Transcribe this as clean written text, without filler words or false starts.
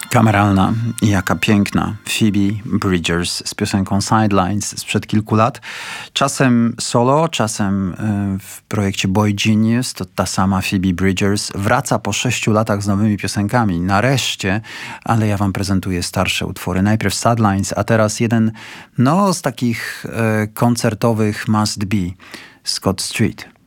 Kameralna i jaka piękna. Phoebe Bridgers z piosenką Sidelines sprzed kilku lat. Czasem solo, czasem w projekcie Boy Genius. To ta sama Phoebe Bridgers wraca po 6 latach z nowymi piosenkami. Nareszcie, ale ja wam prezentuję starsze utwory. Najpierw Sidelines, a teraz jeden z takich koncertowych must be. Scott Street.